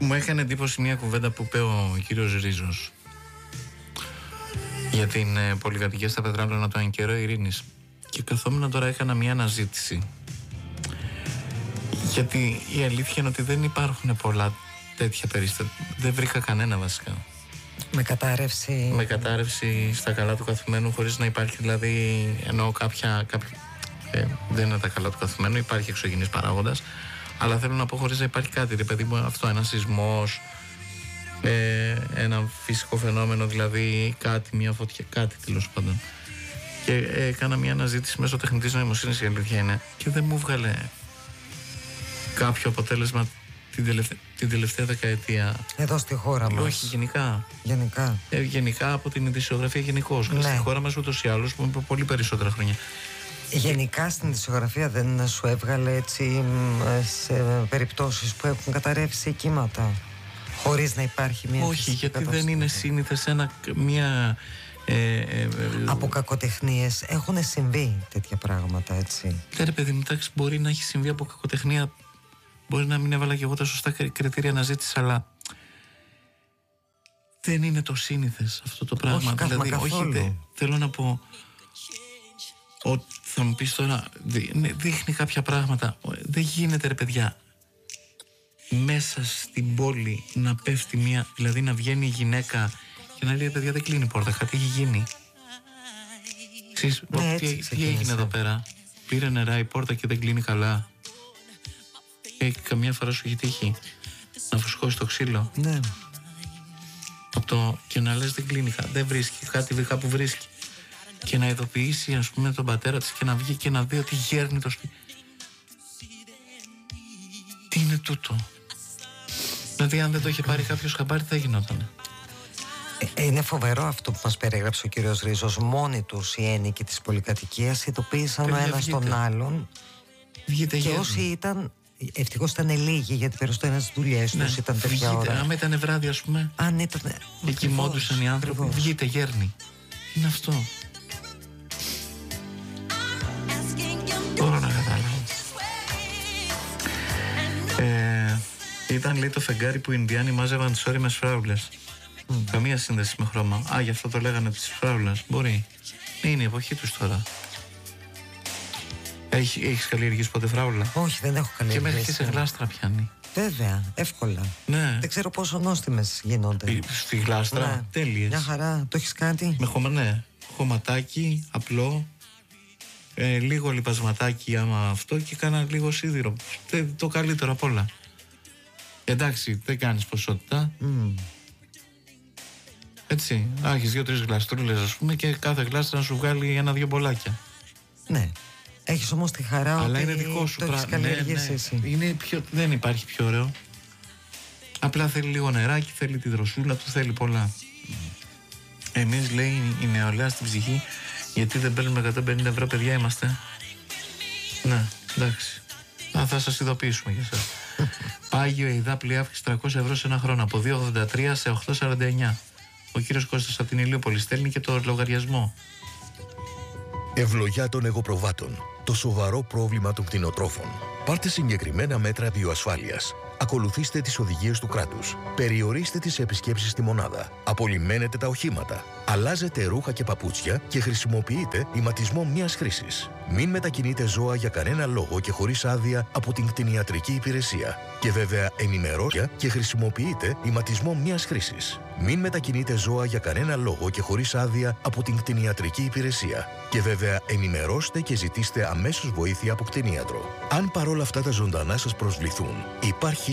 Μου έκανε εντύπωση μια κουβέντα που είπε ο κύριος Ρίζος για την πολυκατοικία στα Πετράλωνα του Ανκερό Ειρήνης. Και καθόμουν τώρα, έκανα μια αναζήτηση. Γιατί η αλήθεια είναι ότι δεν υπάρχουν πολλά τέτοια περιστατικά. Δεν βρήκα κανένα βασικά. Με κατάρρευση στα καλά του καθημένου, χωρίς να υπάρχει δηλαδή, εννοώ κάποια δεν είναι τα καλά του καθημένου, υπάρχει εξωγενής παράγοντας, αλλά θέλω να πω χωρίς να υπάρχει κάτι, ρε παιδί μου, αυτό, ένα σεισμός, ένα φυσικό φαινόμενο, δηλαδή κάτι, μια φωτιά, κάτι τέλος πάντων. Και έκανα μια αναζήτηση μέσω τεχνητής νοημοσύνης, η αλήθεια είναι, και δεν μου βγάλε κάποιο αποτέλεσμα την τελευταία δεκαετία. Εδώ στη χώρα μας. Όχι, γενικά. Γενικά από την ειδησιογραφία γενικώς. Ναι. Στη χώρα μας ούτως ή άλλως, που είναι πολύ περισσότερα χρόνια. Γενικά στην ειδησιογραφία δεν σου έβγαλε έτσι σε περιπτώσεις που έχουν καταρρεύσει κύματα, χωρίς να υπάρχει μια... Όχι, γιατί κατάσταση. Δεν είναι σύνηθες μια... από κακοτεχνίες έχουν συμβεί τέτοια πράγματα, έτσι. Ρε παιδί μου, εντάξει, μπορεί να έχει συμβεί από κακοτεχνία. Μπορεί να μην έβαλα και εγώ τα σωστά κριτήρια αναζήτηση, αλλά δεν είναι το σύνηθες αυτό το πράγμα. Όχι, δηλαδή, όχι, θέλω να πω ότι θα μου πεις τώρα, δείχνει κάποια πράγματα. Δεν γίνεται, ρε παιδιά, μέσα στην πόλη να πέφτει μια, δηλαδή να βγαίνει η γυναίκα και να λέει, παιδιά, δεν κλείνει η πόρτα, κάτι έχει γίνει. Ξέρεις, τι έγινε εδώ πέρα? Πήρε νερά η πόρτα και δεν κλείνει καλά. Καμιά φορά σου έχει τύχει να φουσκώσει το ξύλο. Ναι. Και να λες δεν κλείνει, δεν βρίσκει, κάτι κάπου βρίσκει. Και να ειδοποιήσει, ας πούμε, τον πατέρα της και να βγει και να δει ότι γέρνει το σπίτι. Τι είναι τούτο? Δηλαδή, αν δεν το είχε πάρει κάποιος χαμπάρι, θα γινότανε. Είναι φοβερό αυτό που μας περιγράψε ο κύριος Ρίζος. Μόνοι τους οι ένοικοι της πολυκατοικίας ειδοποίησαν ο ένας τον άλλον. Βγείτε, και όσοι ήταν. Ευτυχώς ήταν λίγοι, γιατί περισσότερο στις δουλειές τους ήταν τέτοια ώρα. Άμα ήταν βράδυ, ας πούμε, αν ήταν. Και κοιμόντουσαν οι άνθρωποι. Βγείτε, γέρνει. Είναι αυτό. Τώρα να καταλάβω. Ήταν, λέει, το φεγγάρι που οι Ινδιάνοι μάζευαν τις ώριμες φράουλες. Καμία σύνδεση με χρώμα. Α, γι' αυτό το λέγανε της φράουλας. Μπορεί. Είναι η εποχή τους τώρα. Έχεις καλλιεργήσει ποτέ φράουλα? Όχι, δεν έχω καλλιεργήσει. Και μέχρι και σε γλάστρα πιάνει. Βέβαια, εύκολα. Ναι. Δεν ξέρω πόσο νόστιμες γίνονται. Στη γλάστρα, ναι. Τέλειες. Μια χαρά, το έχεις κάτι? Ναι. Χωματάκι, απλό. Λίγο λιπασματάκι άμα αυτό, και κάνα λίγο σίδηρο. Το καλύτερο απ' όλα. Εντάξει, δεν κάνεις ποσότητα. Έτσι. Έχεις 2-3 γλαστρούλες, ας πούμε, και κάθε γλάστρα να σου βγάλει 1-2 μπολάκια. Ναι. Έχεις όμως τη χαρά. Αλλά ότι είναι δικό σου πράγμα. Ναι. Δεν υπάρχει πιο ωραίο. Απλά θέλει λίγο νεράκι, θέλει τη δροσούλα του, θέλει πολλά. Εμείς, λέει, η νεολαία στην ψυχή, γιατί δεν παίρνουμε 150 ευρώ, παιδιά, είμαστε. Ναι, εντάξει. Θα σας ειδοποιήσουμε για εσάς. Πάγιο ΕΙΔΑΠΛΗ αύξηση 300 ευρώ σε ένα χρόνο, από 2,83 σε 8,49. Ο κύριος Κώστας από την Ηλιούπολη στέλνει και το λογαριασμό. Ευλογιά των εγωπροβάτων. Το σοβαρό πρόβλημα των κτηνοτρόφων. Πάρτε συγκεκριμένα μέτρα βιοασφάλειας. Ακολουθήστε τις οδηγίες του κράτους. Περιορίστε τις επισκέψεις στη μονάδα. Απολυμμένετε τα οχήματα. Αλλάζετε ρούχα και παπούτσια και χρησιμοποιείτε ηματισμό μιας χρήσης. Μην μετακινείτε ζώα για κανένα λόγο και χωρίς άδεια από την κτηνιατρική υπηρεσία. Και βέβαια ενημερώστε και χρησιμοποιείτε ηματισμό μιας χρήσης. Μην μετακινείτε ζώα για κανένα λόγο και χωρίς άδεια από την κτηνιατρική υπηρεσία. Και βέβαια ενημερώστε και ζητήστε αμέσως βοήθεια από κτηνίατρο. Αν παρόλα αυτά τα ζωντανά σας προσβληθούν, υπάρχει